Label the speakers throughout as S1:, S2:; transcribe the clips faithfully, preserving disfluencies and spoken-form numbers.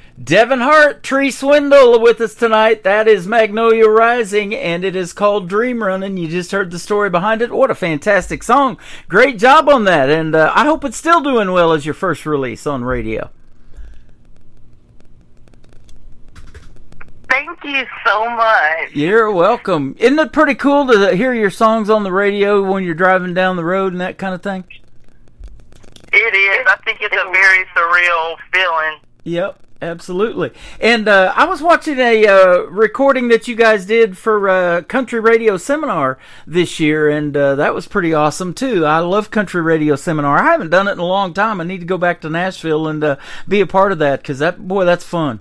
S1: Devin Hart, Tree Swindle with us tonight. That is Magnolia Rising, and it is called Dream Running. You just heard the story behind it. What a fantastic song. Great job on that, and uh, I hope it's still doing well as your first release on radio.
S2: Thank you so much.
S1: You're welcome. Isn't it pretty cool to hear your songs on the radio when you're driving down the road and that kind of thing?
S2: It is. I think it's a very surreal feeling.
S1: Yep. Absolutely. And uh, I was watching a uh, recording that you guys did for uh, Country Radio Seminar this year, and uh, that was pretty awesome, too. I love Country Radio Seminar. I haven't done it in a long time. I need to go back to Nashville and uh, be a part of that, because, that, boy, that's fun.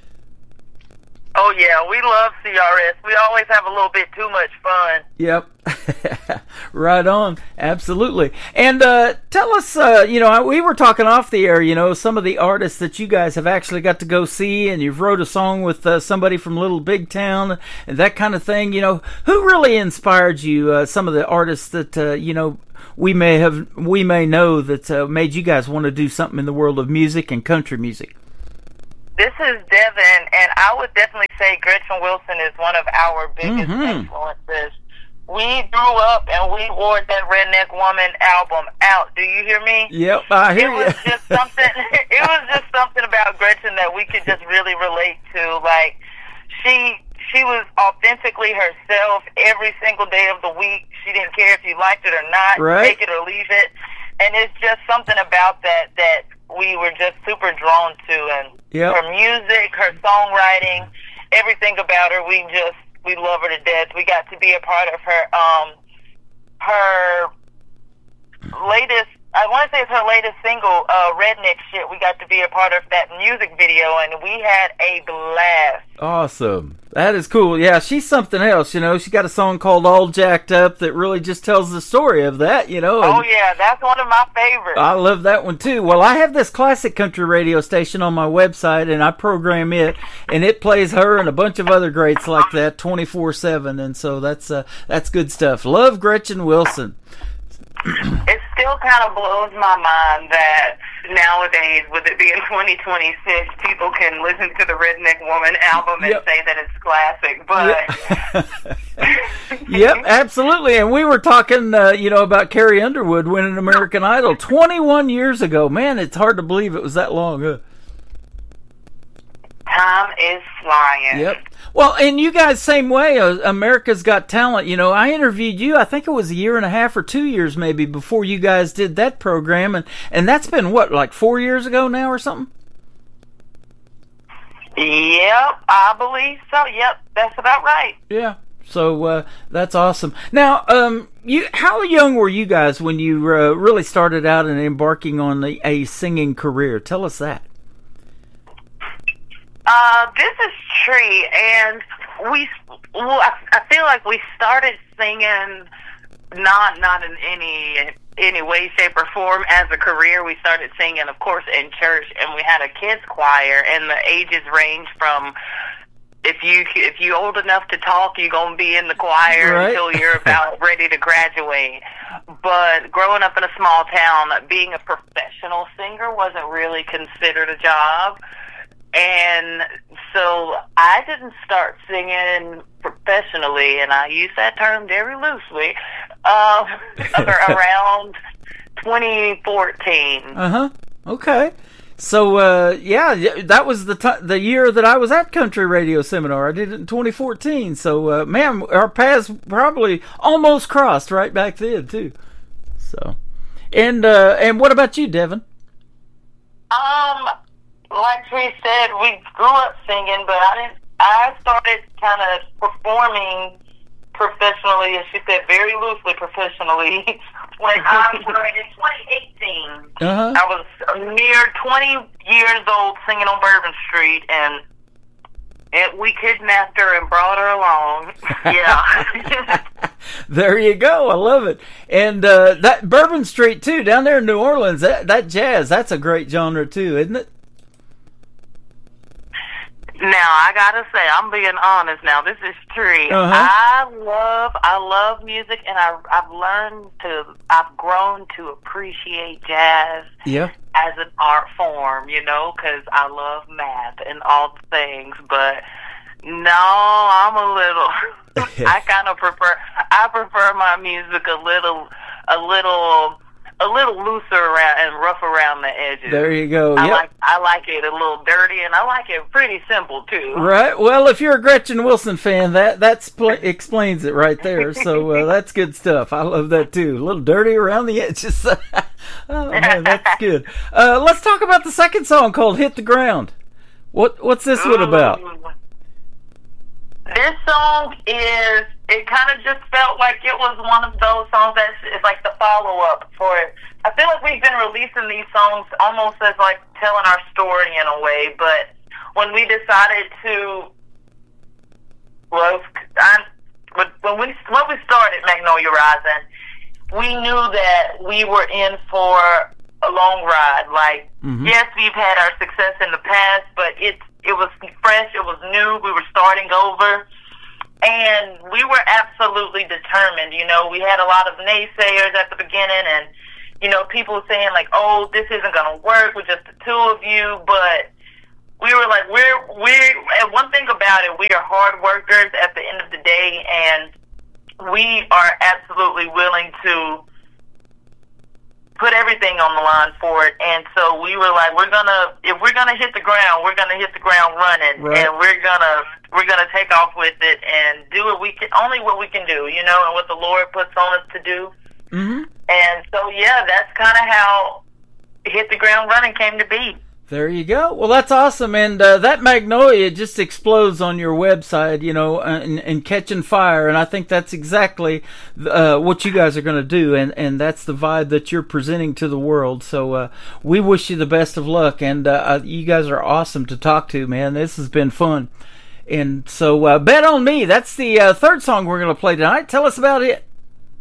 S2: Oh, yeah, we love C R S. We always have a little bit too much fun.
S1: Yep. Right on. Absolutely. And uh, tell us, uh, you know, we were talking off the air, you know, some of the artists that you guys have actually got to go see, and you've wrote a song with uh, somebody from Little Big Town and that kind of thing. You know, who really inspired you, uh, some of the artists that, uh, you know, we may have, we may know that uh, made you guys want to do something in the world of music and country music?
S2: This is Devin, and I would definitely say Gretchen Wilson is one of our biggest mm-hmm. influences. We grew up and we wore that Redneck Woman album out. Do you hear me?
S1: Yep, I hear you.
S2: It was just something. It was just something about Gretchen that we could just really relate to. Like she, she was authentically herself every single day of the week. She didn't care if you liked it or not,
S1: right.
S2: Take it or leave it. And it's just something about that that we were just super drawn to, and
S1: yep.
S2: her music, her songwriting, everything about her, we just, we love her to death. We got to be a part of her, um, her latest, I want to say it's her latest single, uh, Redneck Shit. We got to be a part of that music video, and we had a blast.
S1: Awesome. That is cool. Yeah, she's something else, you know. She got a song called All Jacked Up that really just tells the story of that, you know.
S2: Oh, yeah, that's one of my favorites.
S1: I love that one, too. Well, I have this classic country radio station on my website, and I program it, and it plays her and a bunch of other greats like that twenty-four seven, and so that's uh, that's good stuff. Love Gretchen Wilson.
S2: It still kind of blows my mind that nowadays, with it being twenty twenty-six, people can listen to the Redneck Woman album and
S1: yep.
S2: say that it's classic. But
S1: yep, yep, absolutely. And we were talking, uh, you know, about Carrie Underwood winning American Idol twenty-one years ago. Man, it's hard to believe it was that long. Huh?
S2: Time is flying.
S1: Yep. Well, and you guys, same way, uh, America's Got Talent. You know, I interviewed you, I think it was a year and a half or two years maybe before you guys did that program. And, and that's been, what, like four years ago now or something?
S2: Yep, I believe so. Yep, that's about right.
S1: Yeah. So uh, that's awesome. Now, um, you, how young were you guys when you uh, really started out and embarking on a, a singing career? Tell us that.
S2: Uh, this is Tree, and we, well, I, I feel like we started singing not not in any any way, shape, or form as a career. We started singing, of course, in church, and we had a kids choir, and the ages range from if you if you old enough to talk, you're gonna be in the choir
S1: right.
S2: until you're about ready to graduate. But growing up in a small town, being a professional singer wasn't really considered a job. And so I didn't start singing professionally, and I use that term very loosely, uh, around twenty fourteen.
S1: Uh-huh. Okay. So, uh, yeah, that was the t- the year that I was at Country Radio Seminar. I did it in twenty fourteen. So, uh, man, our paths probably almost crossed right back then, too. So, and uh, and what about you, Devin?
S2: Um... Like we said, we grew up singing, but I didn't. I started kind of performing professionally, as she said, very loosely professionally, when I was in twenty eighteen.
S1: Uh-huh.
S2: I was a mere twenty years old singing on Bourbon Street, and it, we kidnapped her and brought her along. Yeah.
S1: There you go. I love it. And uh, that Bourbon Street, too, down there in New Orleans, that, that jazz, that's a great genre, too, isn't it?
S2: Now I gotta say, I'm being honest. Now this is true.
S1: Uh-huh.
S2: I love, I love music, and I, I've learned to, I've grown to appreciate jazz
S1: Yeah.
S2: as an art form. You know, because I love math and all the things. But no, I'm a little. I kind of prefer. I prefer my music a little, a little. A little looser around and rough around the edges.
S1: There you go.
S2: I
S1: Yep.
S2: like I like it a little dirty, and I like it pretty simple too.
S1: Right. Well, if you're a Gretchen Wilson fan, that that spl- explains it right there. So uh, that's good stuff. I love that too. A little dirty around the edges. Oh man, that's good. Uh, let's talk about the second song called "Hit the Ground." What what's this one about?
S2: This song is, it kind of just felt like it was one of those songs that is like the follow-up for it. I feel like we've been releasing these songs almost as like telling our story in a way, but when we decided to, well, I, when we when we started Magnolia Rising, we knew that we were in for a long ride. Like, mm-hmm. yes, we've had our success in the past, but it's It was fresh. It was new. We were starting over. And we were absolutely determined. You know, we had a lot of naysayers at the beginning and, you know, people saying like, oh, this isn't going to work with just the two of you. But we were like, we're, we're, and one thing about it, we are hard workers at the end of the day. And we are absolutely willing to put everything on the line for it. And so we were like, we're gonna, if we're gonna hit the ground, we're gonna hit the ground running, right. And we're gonna we're gonna take off with it and do what we can, only what we can do, you know, and what the Lord puts on us to do. Mm-hmm. And so yeah, that's kind of how Hit the Ground Running came to be.
S1: There you go. Well, that's awesome. And uh, that Magnolia just explodes on your website, you know, and, and catching fire. And I think that's exactly uh, what you guys are going to do. And, and that's the vibe that you're presenting to the world. So uh, we wish you the best of luck. And uh, you guys are awesome to talk to, man. This has been fun. And so uh, Bet on Me. That's the uh, third song we're going to play tonight. Tell us about it.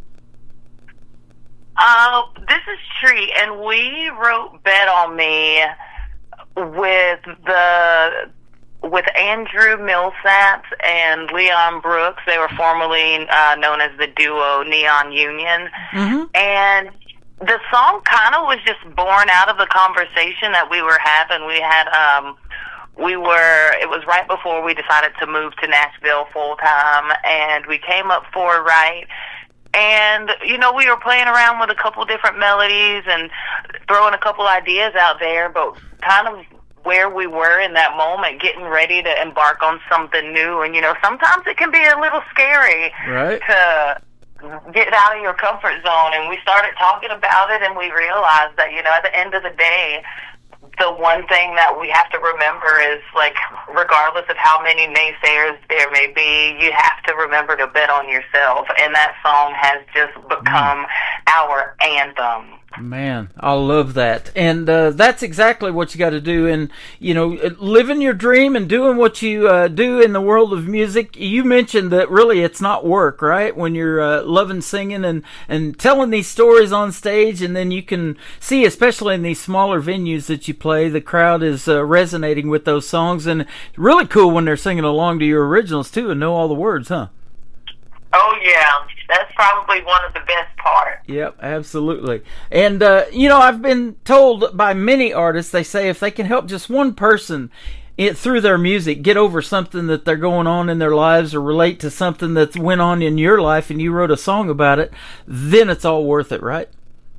S2: Uh, this is Tree, and we wrote Bet on Me with the with Andrew Millsap and Leon Brooks. They were formerly uh, known as the duo Neon Union. Mm-hmm. And the song kind of was just born out of the conversation that we were having. We had, um, we were, it was right before we decided to move to Nashville full time, and we came up for Right. And, you know, we were playing around with a couple different melodies and throwing a couple ideas out there, but kind of where we were in that moment, getting ready to embark on something new. And, you know, sometimes it can be a little scary
S1: right.
S2: to get out of your comfort zone. And we started talking about it, and we realized that, you know, at the end of the day, the one thing that we have to remember is, like, regardless of how many naysayers there may be, you have to remember to bet on yourself. And that song has just become mm. our anthem.
S1: Man, I love that. And uh, that's exactly what you got to do. And, you know, living your dream and doing what you uh, do in the world of music. You mentioned that really it's not work, right? When you're uh, loving singing and, and telling these stories on stage, and then you can see, especially in these smaller venues that you play, the crowd is uh, resonating with those songs. And it's really cool when they're singing along to your originals, too, and know all the words, huh?
S2: Oh, yeah. That's probably one of the best parts.
S1: Yep, absolutely. And, uh, you know, I've been told by many artists, they say if they can help just one person it, through their music get over something that they're going on in their lives or relate to something that went on in your life and you wrote a song about it, then it's all worth it, right?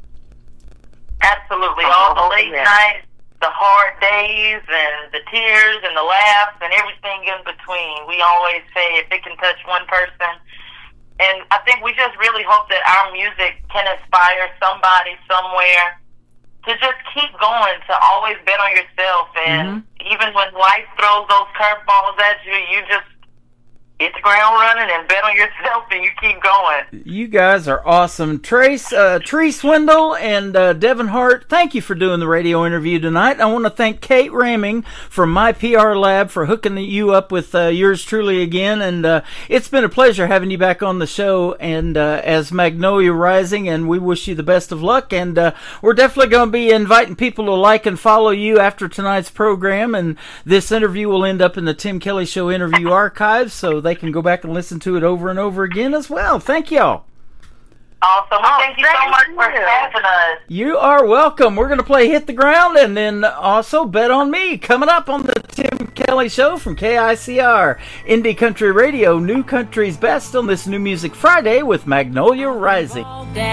S2: Absolutely. All the late yeah. nights, the hard days, and the tears, and the laughs, and everything in between. We always say if it can touch one person. And I think we just really hope that our music can inspire somebody somewhere to just keep going, to always bet on yourself. And mm-hmm. even when life throws those curveballs at you, you just hit the ground running and bet on yourself, and you keep going.
S1: You guys are awesome. Trace, uh, Tree Swindle and uh, Devin Hart, thank you for doing the radio interview tonight. I want to thank Kate Raming from My P R Lab for hooking you up with uh, yours truly again. And uh, it's been a pleasure having you back on the show and uh, as Magnolia Rising, and we wish you the best of luck. And uh, we're definitely going to be inviting people to like and follow you after tonight's program. And this interview will end up in the Tim Kelly Show interview archives, so they can go back and listen to it over and over again as well. Thank y'all.
S2: Awesome. Well, thank you so much for having us.
S1: You are welcome. We're going to play Hit the Ground and then also Bet on Me coming up on the Tim Kelly Show from K I C R, Indie Country Radio, New Country's Best on this New Music Friday with Magnolia Rising.